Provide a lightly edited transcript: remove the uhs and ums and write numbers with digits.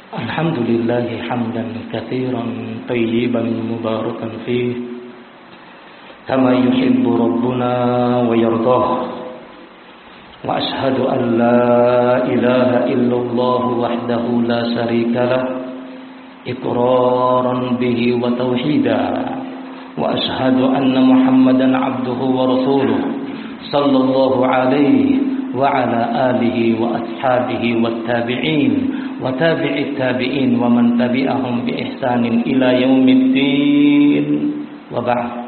الحمد لله حمدا كثيرا طيبا مباركا فيه كما يحب ربنا ويرضاه، وأشهد أن لا إله إلا الله وحده لا شريك له إقرارا به وتوحيدا، وأشهد أن محمدا عبده ورسوله صلى الله عليه وعلى آله وأصحابه والتابعين وتابع التابعين ومن تبعهم بإحسان إلى يوم الدين، وبعد.